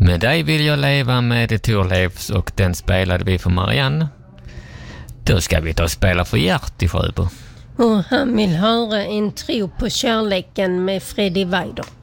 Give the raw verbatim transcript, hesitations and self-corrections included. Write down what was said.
Med dig vill jag leva med Thorleifs och den spelade vi för Marianne. Då ska vi ta och spela för Gert i Sjöbo. Och han vill höra En tro på kärleken med Freddy Weider.